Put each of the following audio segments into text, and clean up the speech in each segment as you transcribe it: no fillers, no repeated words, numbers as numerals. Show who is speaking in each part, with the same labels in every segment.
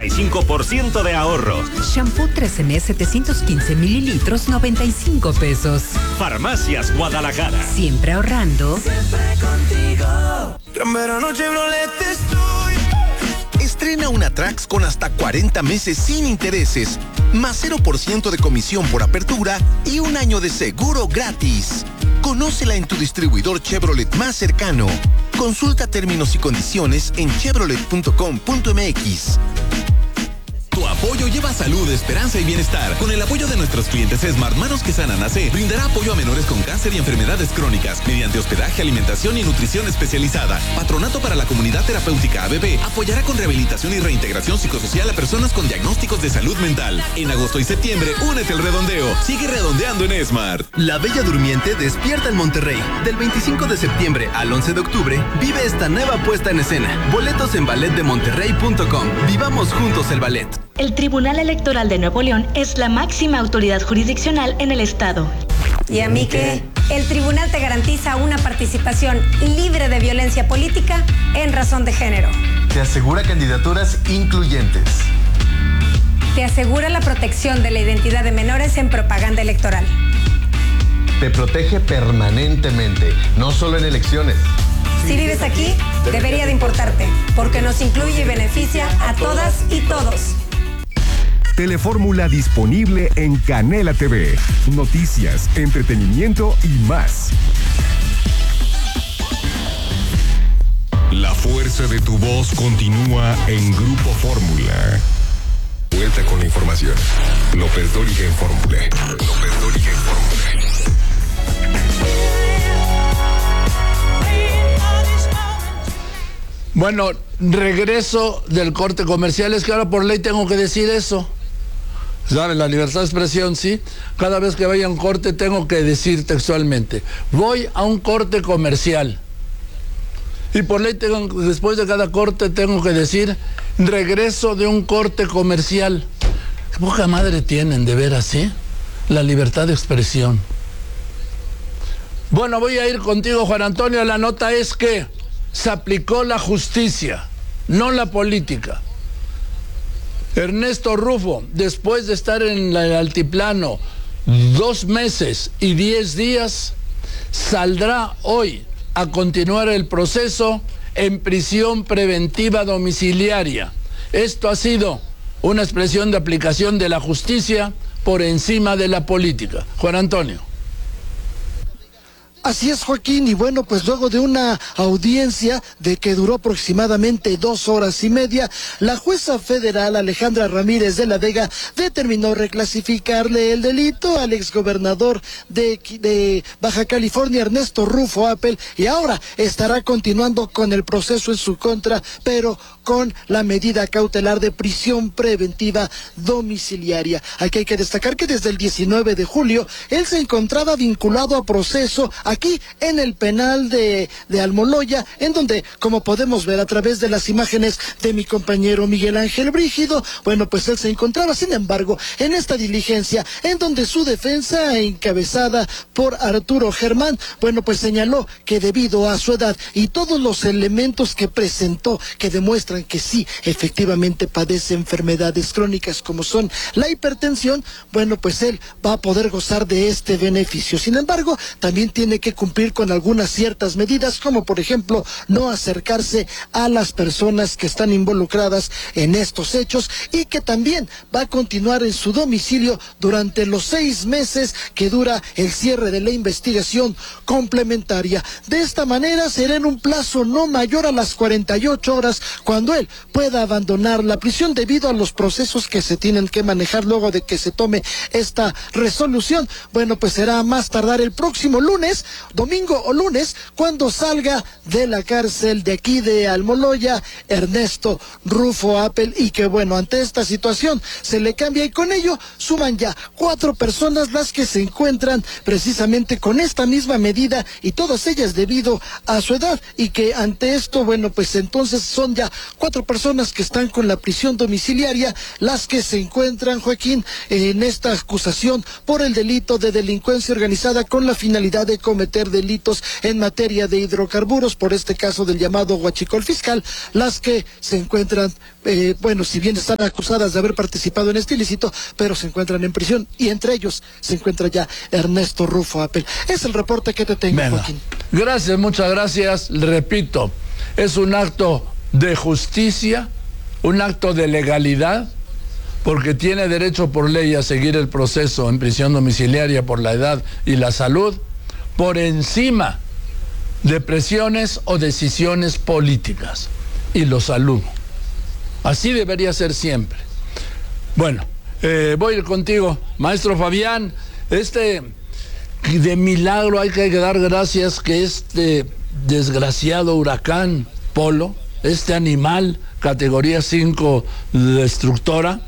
Speaker 1: 35% de ahorro.
Speaker 2: Shampoo 13M 715 mililitros, 95 pesos.
Speaker 1: Farmacias Guadalajara.
Speaker 2: Siempre ahorrando.
Speaker 3: Siempre contigo. En verano Chevrolet estoy.
Speaker 4: Estrena una Trax con hasta 40 meses sin intereses, más 0% de comisión por apertura y un año de seguro gratis. Conócela en tu distribuidor Chevrolet más cercano. Consulta términos y condiciones en chevrolet.com.mx.
Speaker 5: Tu apoyo lleva salud, esperanza y bienestar. Con el apoyo de nuestros clientes Smart Manos que Sanan AC, brindará apoyo a menores con cáncer y enfermedades crónicas mediante hospedaje, alimentación y nutrición especializada. Patronato para la Comunidad Terapéutica ABB apoyará con rehabilitación y reintegración psicosocial a personas con diagnósticos de salud mental. En agosto y septiembre, únete al redondeo. Sigue redondeando en Smart.
Speaker 6: La Bella Durmiente despierta en Monterrey. Del 25 de septiembre al 11 de octubre, vive esta nueva puesta en escena. Boletos en balletdemonterrey.com. Vivamos juntos el ballet.
Speaker 7: El Tribunal Electoral de Nuevo León es la máxima autoridad jurisdiccional en el estado.
Speaker 8: ¿Y a mí qué? El tribunal te garantiza una participación libre de violencia política en razón de género.
Speaker 9: Te asegura candidaturas incluyentes.
Speaker 8: Te asegura la protección de la identidad de menores en propaganda electoral.
Speaker 9: Te protege permanentemente, no solo en elecciones.
Speaker 8: Si vives aquí, debería de importarte, porque nos incluye y beneficia a todas y todos.
Speaker 10: Telefórmula disponible en Canela TV. Noticias, entretenimiento y más.
Speaker 11: La fuerza de tu voz continúa en Grupo Fórmula. Vuelta con la información. López Dóriga en Fórmula. López Dóriga en Fórmula.
Speaker 12: Bueno, regreso del corte comercial. Es que ahora por ley tengo que decir eso. ¿Saben? La libertad de expresión, sí. Cada vez que vaya a un corte tengo que decir textualmente: voy a un corte comercial. Y por ley después de cada corte tengo que decir: regreso de un corte comercial. Qué poca madre tienen, de veras, ¿sí? La libertad de expresión. Bueno, voy a ir contigo, Juan Antonio. La nota es que se aplicó la justicia, no la política. Ernesto Rufo, después de estar en el altiplano 2 meses y 10 días, saldrá hoy a continuar el proceso en prisión preventiva domiciliaria. Esto ha sido una expresión de aplicación de la justicia por encima de la política. Juan Antonio.
Speaker 13: Así es, Joaquín, y bueno, pues luego de una audiencia de que duró aproximadamente 2 horas y media, la jueza federal Alejandra Ramírez de la Vega determinó reclasificarle el delito al exgobernador de Baja California, Ernesto Rufo Appel, y ahora estará continuando con el proceso en su contra, pero con la medida cautelar de prisión preventiva domiciliaria. Aquí hay que destacar que desde el 19 de julio él se encontraba vinculado a proceso aquí en el penal de Almoloya, en donde, como podemos ver a través de las imágenes de mi compañero Miguel Ángel Brígido, bueno, pues él se encontraba, sin embargo, en esta diligencia, en donde su defensa, encabezada por Arturo Germán, bueno, pues señaló que debido a su edad y todos los elementos que presentó que demuestran que sí, efectivamente padece enfermedades crónicas como son la hipertensión, bueno, pues él va a poder gozar de este beneficio. Sin embargo, también tiene que cumplir con algunas ciertas medidas, como por ejemplo, no acercarse a las personas que están involucradas en estos hechos, y que también va a continuar en su domicilio durante los 6 meses que dura el cierre de la investigación complementaria. De esta manera será en un plazo no mayor a las 48 horas cuando él pueda abandonar la prisión debido a los procesos que se tienen que manejar luego de que se tome esta resolución. Bueno, pues será a más tardar el próximo lunes, domingo o lunes, cuando salga de la cárcel de aquí de Almoloya Ernesto Rufo Appel, y que bueno, ante esta situación se le cambia, y con ello suman ya 4 personas las que se encuentran precisamente con esta misma medida, y todas ellas debido a su edad, y que ante esto, bueno, pues entonces son ya 4 personas que están con la prisión domiciliaria, las que se encuentran, Joaquín, en esta acusación por el delito de delincuencia organizada con la finalidad de cometer cometer delitos en materia de hidrocarburos, por este caso del llamado huachicol fiscal, las que se encuentran, si bien están acusadas de haber participado en este ilícito, pero se encuentran en prisión, y entre ellos se encuentra ya Ernesto Rufo Apel. Es el reporte que te tengo, Joaquín.
Speaker 12: Gracias, muchas gracias. Repito, es un acto de justicia, un acto de legalidad, porque tiene derecho por ley a seguir el proceso en prisión domiciliaria por la edad y la salud, por encima de presiones o decisiones políticas. Y lo saludo. Así debería ser siempre. Bueno, voy a ir contigo, maestro Fabián. De milagro hay que dar gracias que este desgraciado huracán Polo, este animal categoría 5 destructora,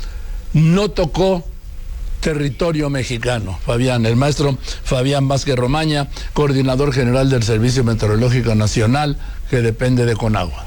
Speaker 12: no tocó territorio mexicano. Fabián, el maestro Fabián Vázquez Romaña, coordinador general del Servicio Meteorológico Nacional, que depende de Conagua.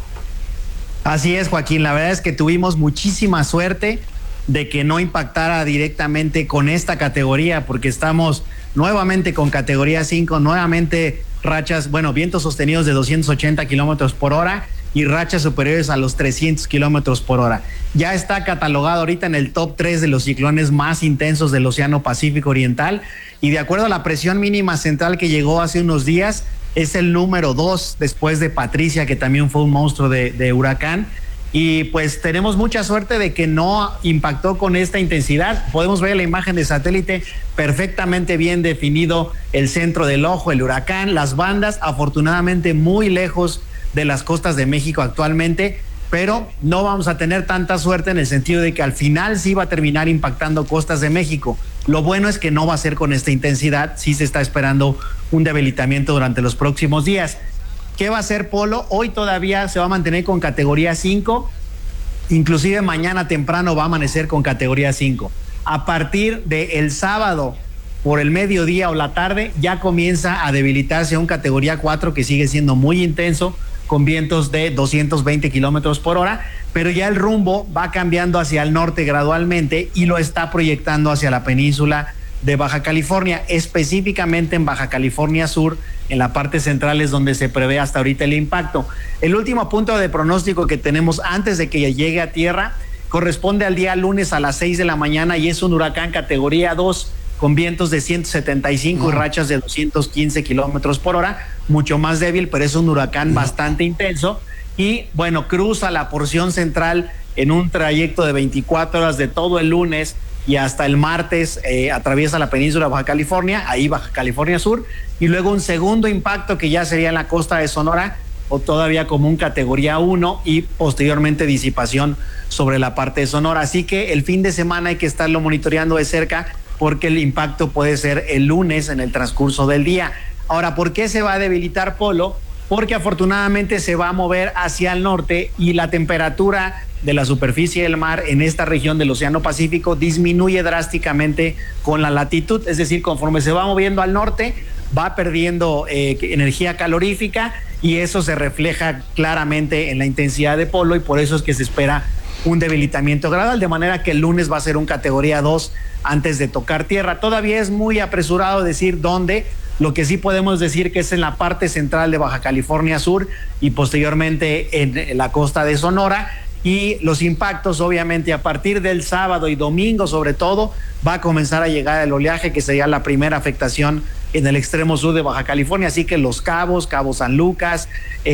Speaker 14: Así es, Joaquín, la verdad es que tuvimos muchísima suerte de que no impactara directamente con esta categoría, porque estamos nuevamente con categoría 5, nuevamente rachas, vientos sostenidos de 280 kilómetros por hora y rachas superiores a los 300 kilómetros por hora. Ya está catalogado ahorita en el top 3 de los ciclones más intensos del Océano Pacífico Oriental, y de acuerdo a la presión mínima central que llegó hace unos días, es el número 2 después de Patricia, que también fue un monstruo de huracán. Y pues tenemos mucha suerte de que no impactó con esta intensidad. Podemos ver la imagen de satélite, perfectamente bien definido el centro del ojo, el huracán, las bandas, afortunadamente muy lejos de las costas de México actualmente, pero no vamos a tener tanta suerte en el sentido de que al final sí va a terminar impactando costas de México. Lo bueno es que no va a ser con esta intensidad, sí se está esperando un debilitamiento durante los próximos días. ¿Qué va a hacer Polo? Hoy todavía se va a mantener con categoría 5, inclusive mañana temprano va a amanecer con categoría 5. A partir del sábado, por el mediodía o la tarde, ya comienza a debilitarse a un categoría 4 que sigue siendo muy intenso, con vientos de 220 kilómetros por hora, pero ya el rumbo va cambiando hacia el norte gradualmente y lo está proyectando hacia la península de Baja California, específicamente en Baja California Sur, en la parte central es donde se prevé hasta ahorita el impacto. El último punto de pronóstico que tenemos antes de que llegue a tierra corresponde al día lunes a las 6 de la mañana y es un huracán categoría 2 con vientos de 175 y rachas de 215 kilómetros por hora, mucho más débil, pero es un huracán bastante intenso y cruza la porción central en un trayecto de 24 horas de todo el lunes y hasta el martes atraviesa la península de Baja California, ahí Baja California Sur, y luego un segundo impacto que ya sería en la costa de Sonora, o todavía como un categoría 1, y posteriormente disipación sobre la parte de Sonora. Así que el fin de semana hay que estarlo monitoreando de cerca, porque el impacto puede ser el lunes en el transcurso del día. Ahora, ¿por qué se va a debilitar Polo? Porque afortunadamente se va a mover hacia el norte y la temperatura de la superficie del mar en esta región del Océano Pacífico disminuye drásticamente con la latitud, es decir, conforme se va moviendo al norte, va perdiendo energía calorífica y eso se refleja claramente en la intensidad de Polo y por eso es que se espera un debilitamiento gradual, de manera que el lunes va a ser un categoría 2 antes de tocar tierra. Todavía es muy apresurado decir dónde. Lo que sí podemos decir que es en la parte central de Baja California Sur y posteriormente en la costa de Sonora, y los impactos obviamente a partir del sábado y domingo sobre todo va a comenzar a llegar el oleaje, que sería la primera afectación en el extremo sur de Baja California, así que Los Cabos, Cabo San Lucas,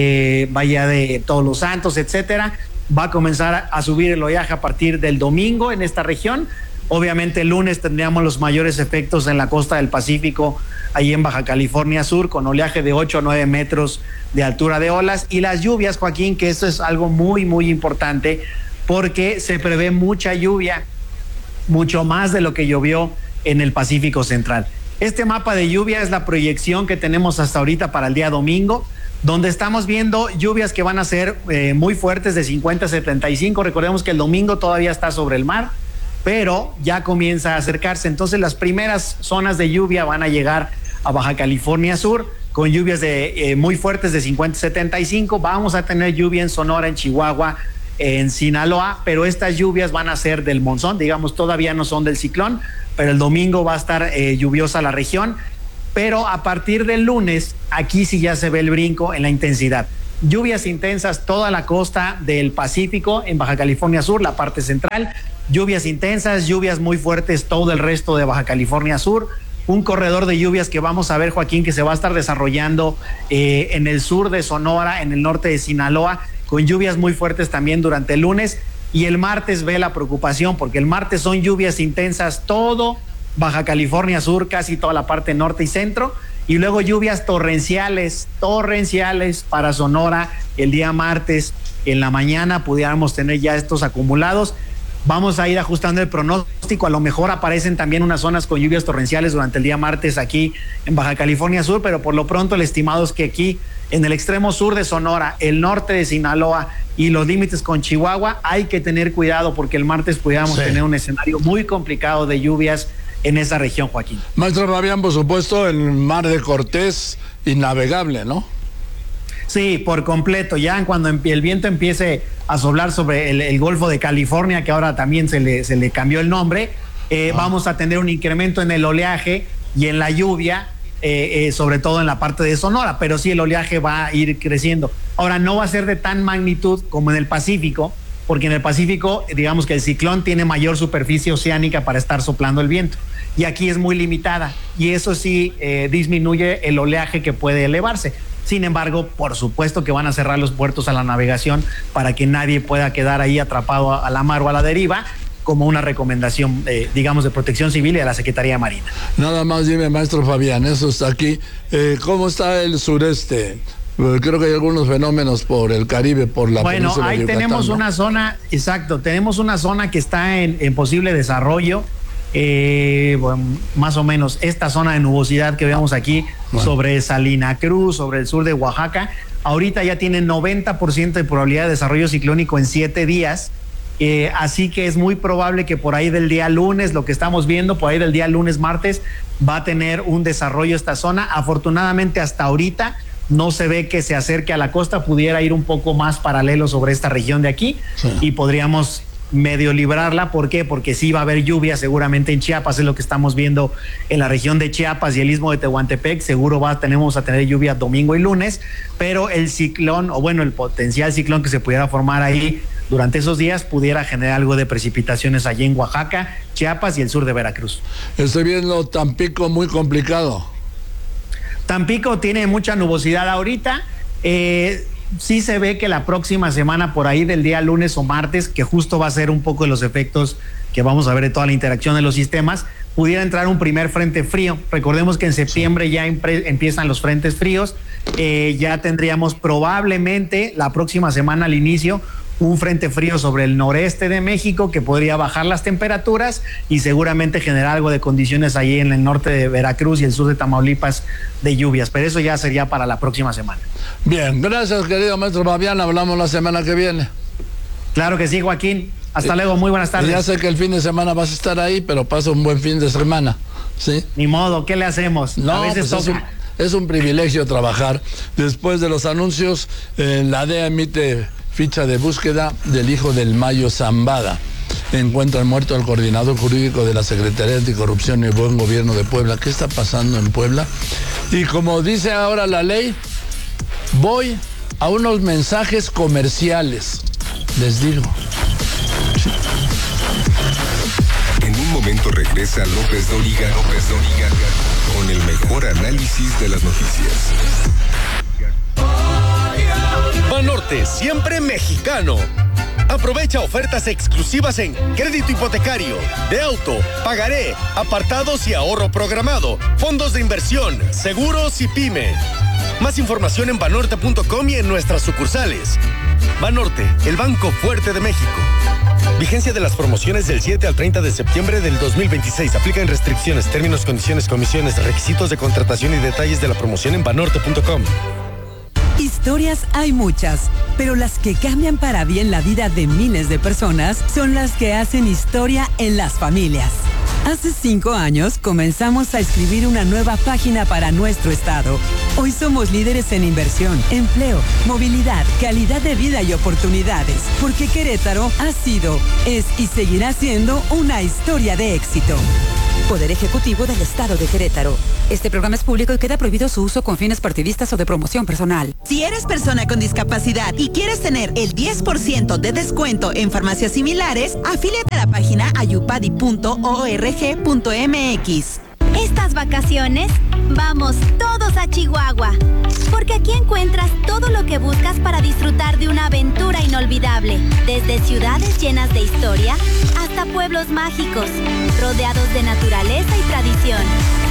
Speaker 14: Bahía de Todos los Santos, etcétera, va a comenzar a subir el oleaje a partir del domingo en esta región. Obviamente el lunes tendríamos los mayores efectos en la costa del Pacífico, ahí en Baja California Sur, con oleaje de 8 a 9 metros de altura de olas. Y las lluvias, Joaquín, que esto es algo muy, muy importante, porque se prevé mucha lluvia, mucho más de lo que llovió en el Pacífico Central. Este mapa de lluvia es la proyección que tenemos hasta ahorita para el día domingo, donde estamos viendo lluvias que van a ser muy fuertes, de 50 a 75. Recordemos que el domingo todavía está sobre el mar, pero ya comienza a acercarse. Entonces las primeras zonas de lluvia van a llegar a Baja California Sur con lluvias de muy fuertes de 50 a 75. Vamos a tener lluvia en Sonora, en Chihuahua, en Sinaloa, pero estas lluvias van a ser del monzón, digamos, todavía no son del ciclón, pero el domingo va a estar lluviosa la región. pero a partir del lunes, aquí sí ya se ve el brinco en la intensidad. Lluvias intensas toda la costa del Pacífico, en Baja California Sur, la parte central. Lluvias intensas, lluvias muy fuertes todo el resto de Baja California Sur. Un corredor de lluvias que vamos a ver, Joaquín, que se va a estar desarrollando en el sur de Sonora, en el norte de Sinaloa, con lluvias muy fuertes también durante el lunes. Y el martes ve la preocupación, porque el martes son lluvias intensas todo Baja California Sur, casi toda la parte norte y centro. Y luego lluvias torrenciales para Sonora el día martes. En la mañana pudiéramos tener ya estos acumulados. Vamos a ir ajustando el pronóstico. A lo mejor aparecen también unas zonas con lluvias torrenciales durante el día martes aquí en Baja California Sur, pero por lo pronto el estimado es que aquí en el extremo sur de Sonora, el norte de Sinaloa y los límites con Chihuahua hay que tener cuidado, porque el martes pudiéramos tener un escenario muy complicado de lluvias en esa región, Joaquín.
Speaker 12: Maestro Fabián, por supuesto, el mar de Cortés innavegable, ¿no?
Speaker 14: Sí, por completo. Ya cuando el viento empiece a soplar sobre el Golfo de California, que ahora también se le cambió el nombre, vamos a tener un incremento en el oleaje y en la lluvia, sobre todo en la parte de Sonora, pero sí el oleaje va a ir creciendo. Ahora, no va a ser de tan magnitud como en el Pacífico, porque en el Pacífico, digamos que el ciclón tiene mayor superficie oceánica para estar soplando el viento, y aquí es muy limitada, y eso sí disminuye el oleaje que puede elevarse. Sin embargo, por supuesto que van a cerrar los puertos a la navegación para que nadie pueda quedar ahí atrapado a la mar o a la deriva, como una recomendación, digamos, de Protección Civil y de la Secretaría de Marina.
Speaker 12: Nada más dime, maestro Fabián, eso está aquí. ¿Cómo está el sureste? Creo que hay algunos fenómenos por el Caribe, por la península de Yucatán.
Speaker 14: Bueno, ahí tenemos una zona, exacto, tenemos una zona que está en posible desarrollo, bueno, más o menos esta zona de nubosidad que vemos aquí sobre Salina Cruz, sobre el sur de Oaxaca, ahorita ya tiene 90% de probabilidad de desarrollo ciclónico en 7 días, así que es muy probable que por ahí del día lunes, lo que estamos viendo, por ahí del día lunes, martes, va a tener un desarrollo esta zona. Afortunadamente hasta ahorita no se ve que se acerque a la costa, pudiera ir un poco más paralelo sobre esta región de aquí, y podríamos medio librarla. ¿Por qué? Porque sí va a haber lluvia seguramente en Chiapas, es lo que estamos viendo en la región de Chiapas y el istmo de Tehuantepec. Seguro tenemos a tener lluvia domingo y lunes, pero el ciclón, o bueno, el potencial ciclón que se pudiera formar ahí durante esos días pudiera generar algo de precipitaciones allí en Oaxaca, Chiapas y el sur de Veracruz.
Speaker 12: Estoy viendo Tampico muy complicado.
Speaker 14: Tampico tiene mucha nubosidad ahorita. Sí se ve que la próxima semana, por ahí del día lunes o martes, que justo va a ser un poco de los efectos que vamos a ver de toda la interacción de los sistemas, pudiera entrar un primer frente frío. Recordemos que en septiembre ya empiezan los frentes fríos. Ya tendríamos probablemente la próxima semana al inicio un frente frío sobre el noreste de México que podría bajar las temperaturas y seguramente generar algo de condiciones ahí en el norte de Veracruz y el sur de Tamaulipas de lluvias, pero eso ya sería para la próxima semana.
Speaker 12: Bien, gracias querido maestro Fabián, hablamos la semana que viene.
Speaker 14: Claro que sí, Joaquín, hasta luego, muy buenas tardes.
Speaker 12: Ya sé que el fin de semana vas a estar ahí, pero pasa un buen fin de semana, ¿sí?
Speaker 14: Ni modo, ¿qué le hacemos?
Speaker 12: No,
Speaker 14: a veces
Speaker 12: pues
Speaker 14: toca.
Speaker 12: es un privilegio trabajar. Después de los anuncios, la DEA emite ficha de búsqueda del hijo del Mayo Zambada. Encuentran muerto al coordinador jurídico de la Secretaría de Anticorrupción y Buen Gobierno de Puebla. ¿Qué está pasando en Puebla? Y como dice ahora la ley, voy a unos mensajes comerciales. Les digo.
Speaker 11: En un momento regresa López Dóriga con el mejor análisis de las noticias.
Speaker 1: Banorte, siempre mexicano. Aprovecha ofertas exclusivas en crédito hipotecario, de auto, pagaré, apartados y ahorro programado, fondos de inversión, seguros y pyme. Más información en banorte.com y en nuestras sucursales. Banorte, el banco fuerte de México. Vigencia de las promociones del 7 al 30 de septiembre del 2026. Aplican restricciones, términos, condiciones, comisiones, requisitos de contratación y detalles de la promoción en banorte.com.
Speaker 2: Historias hay muchas, pero las que cambian para bien la vida de miles de personas son las que hacen historia en las familias. Hace 5 años comenzamos a escribir una nueva página para nuestro estado. Hoy somos líderes en inversión, empleo, movilidad, calidad de vida y oportunidades, porque Querétaro ha sido, es y seguirá siendo una historia de éxito. Poder Ejecutivo del Estado de Querétaro. Este programa es público y queda prohibido su uso con fines partidistas o de promoción personal.
Speaker 15: Si eres persona con discapacidad y quieres tener el 10% de descuento en farmacias similares, afíliate a la página ayupadi.org.mx.
Speaker 16: Estas vacaciones, vamos todos a Chihuahua, porque aquí encuentras todo lo que buscas para disfrutar de una aventura inolvidable, desde ciudades llenas de historia hasta pueblos mágicos, rodeados de naturaleza y tradición.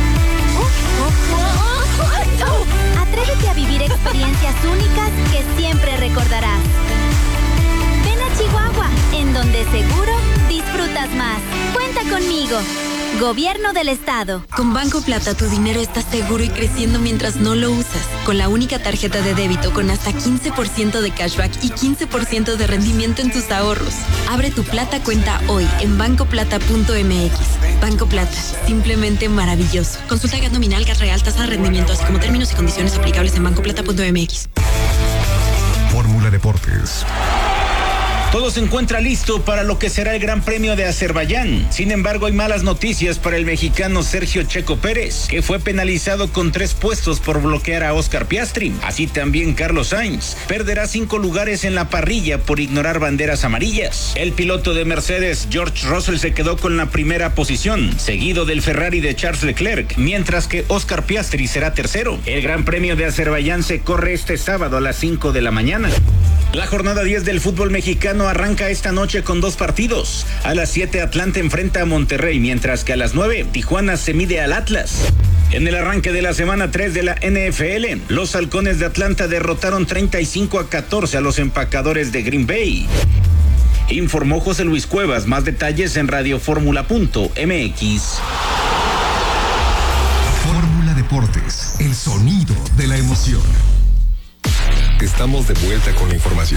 Speaker 16: Atrévete a vivir experiencias únicas que siempre recordarás. Ven a Chihuahua, en donde seguro disfrutas más. Cuenta conmigo. Gobierno del Estado.
Speaker 17: Con Banco Plata tu dinero está seguro y creciendo mientras no lo usas. Con la única tarjeta de débito con hasta 15% de cashback y 15% de rendimiento en tus ahorros. Abre tu Plata cuenta hoy en bancoplata.mx. Banco Plata, simplemente maravilloso. Consulta gas nominal, gas real, tasa de rendimiento, así como términos y condiciones aplicables en bancoplata.mx.
Speaker 10: Fórmula Deportes.
Speaker 18: Todo se encuentra listo para lo que será el Gran Premio de Azerbaiyán. Sin embargo, hay malas noticias para el mexicano Sergio Checo Pérez, que fue penalizado con 3 puestos por bloquear a Oscar Piastri. Así también Carlos Sainz perderá 5 lugares en la parrilla por ignorar banderas amarillas. El piloto de Mercedes, George Russell, se quedó con la primera posición, seguido del Ferrari de Charles Leclerc, mientras que Oscar Piastri será tercero. El Gran Premio de Azerbaiyán se corre este sábado a las 5 de la mañana. La jornada 10 del fútbol mexicano arranca esta noche con 2 partidos. A las 7 Atlanta enfrenta a Monterrey, mientras que a las 9 Tijuana se mide al Atlas. En el arranque de la semana 3 de la NFL, los Halcones de Atlanta derrotaron 35-14 a los Empacadores de Green Bay. Informó José Luis Cuevas. Más detalles en radioformula.mx.
Speaker 10: Fórmula Deportes, el sonido de la emoción.
Speaker 11: Estamos de vuelta con la información.